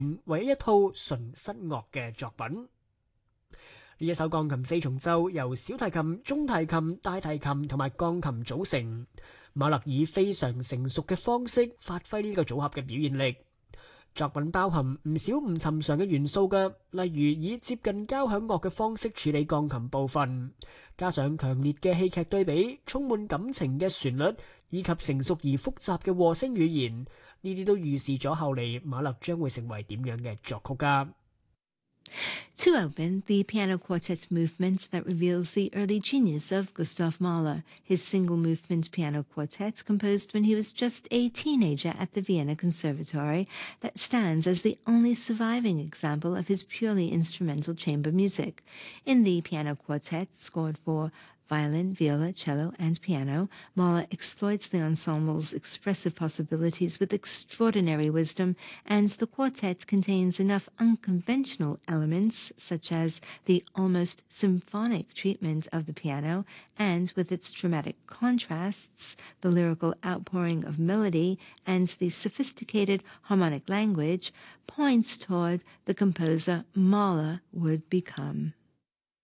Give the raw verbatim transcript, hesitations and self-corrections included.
唯一一套純室樂嘅作品。呢一首鋼琴四重奏由小提琴、中提琴、大提琴同埋鋼琴組成，馬勒以非常成熟嘅方式發揮呢個組合嘅表現力。作品包含唔少唔尋常嘅元素嘅，例如以接近交響樂嘅方式處理鋼琴部分，加上強烈嘅戲劇對比、充滿感情嘅旋律，以及成熟而複雜嘅和聲語言，呢啲都預示咗後嚟馬勒將會成為點樣嘅作曲家。 To open, the piano quartet's movement that reveals the early genius of Gustav Mahler, his single-movement piano quartet composed when he was just a teenager at the Vienna Conservatory that stands as the only surviving example of his purely instrumental chamber music. In the piano quartet, scored for violin, viola, cello, and piano, Mahler exploits the ensemble's expressive possibilities with extraordinary wisdom, and the quartet contains enough unconventional elements, such as the almost symphonic treatment of the piano, and with its dramatic contrasts, the lyrical outpouring of melody, and the sophisticated harmonic language, points toward the composer Mahler would become.